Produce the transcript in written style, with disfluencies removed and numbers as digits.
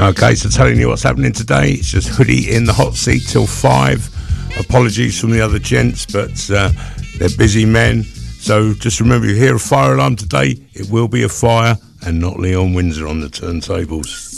Okay, so telling you what's happening today, it's just Hoodie in the hot seat till 5. Apologies from the other gents, but they're busy men. So just remember, you hear a fire alarm today, it will be a fire and not Leon Windsor on the turntables.